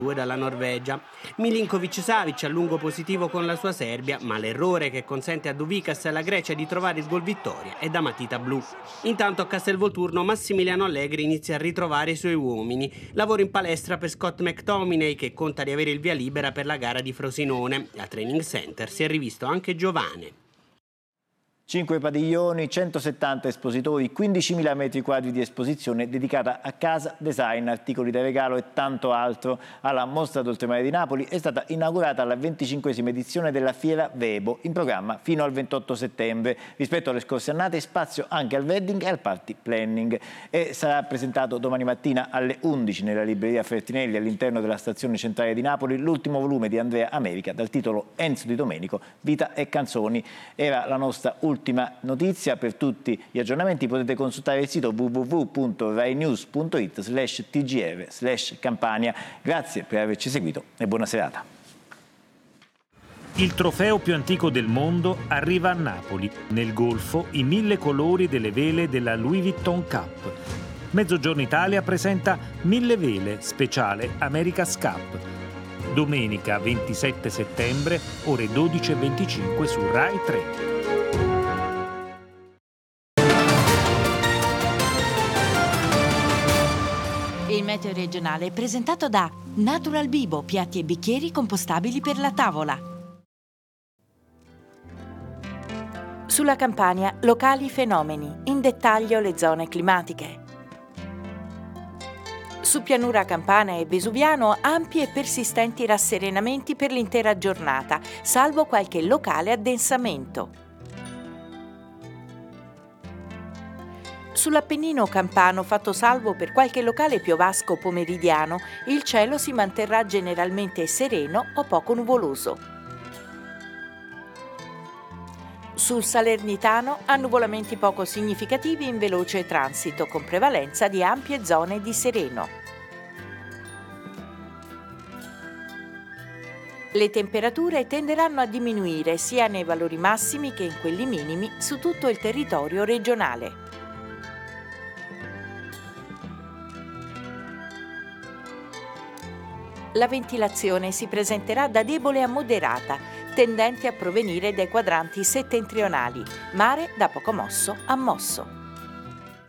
dalla Norvegia. Milinkovic-Savic a lungo positivo con la sua Serbia, ma l'errore che consente a Douvikas e alla Grecia di trovare il gol vittoria è da matita blu. Intanto a Castelvolturno Massimiliano Allegri inizia a ritrovare i suoi uomini. Lavoro in palestra per Scott McTominay, che conta di avere il via libera per la gara di Frosinone. Al training center si è rivisto anche Giovane. 5 padiglioni, 170 espositori, 15.000 metri quadri di esposizione dedicata a casa, design, articoli da regalo e tanto altro. Alla Mostra d'Oltremare di Napoli è stata inaugurata la 25esima edizione della Fiera Vebo, in programma fino al 28 settembre. Rispetto alle scorse annate, spazio anche al wedding e al party planning. E sarà presentato domani mattina alle 11 nella libreria Fertinelli all'interno della stazione centrale di Napoli l'ultimo volume di Andrea America dal titolo Enzo Di Domenico, Vita e canzoni. Era la nostra ultima notizia. Per tutti gli aggiornamenti potete consultare il sito www.rainews.it/tgr/Campania. Grazie per averci seguito e buona serata. Il trofeo più antico del mondo arriva a Napoli. Nel Golfo i 1000 colori delle vele della Louis Vuitton Cup. Mezzogiorno Italia presenta 1000 vele speciale America's Cup. Domenica 27 settembre, ore 12:25 su Rai 3. Il meteo regionale è presentato da Natural Bibo, piatti e bicchieri compostabili per la tavola. Sulla Campania, locali fenomeni, in dettaglio le zone climatiche. Su pianura campana e vesuviano, ampi e persistenti rasserenamenti per l'intera giornata, salvo qualche locale addensamento. Sull'Appennino campano, fatto salvo per qualche locale piovasco pomeridiano, il cielo si manterrà generalmente sereno o poco nuvoloso. Sul Salernitano, annuvolamenti poco significativi in veloce transito, con prevalenza di ampie zone di sereno. Le temperature tenderanno a diminuire sia nei valori massimi che in quelli minimi su tutto il territorio regionale. La ventilazione si presenterà da debole a moderata, tendente a provenire dai quadranti settentrionali, mare da poco mosso a mosso.